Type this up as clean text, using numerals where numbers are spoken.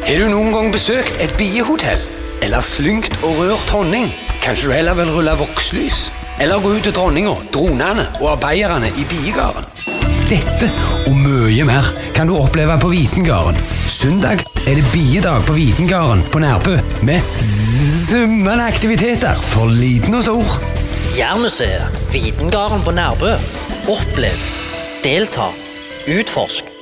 Har du noen gang besøkt et biehotell? Eller slyngt og rørt honning? Kanskje du heller vil rulle vokslys? Eller gå ut til dronninga, dronene og arbeiderne i biegarden? Dette og mye mer kan du oppleve på Vitengarden. Søndag er det biedag på Vitengarden på Nærbø med summende aktiviteter for liten og stor. Jærmuseet, Vitengarden på Nærbø. Opplev, delta, utforsk.